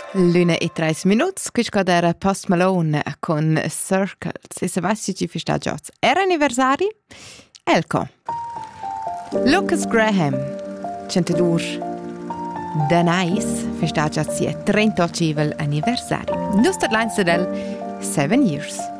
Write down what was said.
L'una e 3 minuts, quis era Post Malone con Circles. E se vassi ci festa giats. Era anniversari? Elko. Lucas Graham, centadur Danais, festa giats 38 anniversari. Nus dat leinste del 7 years.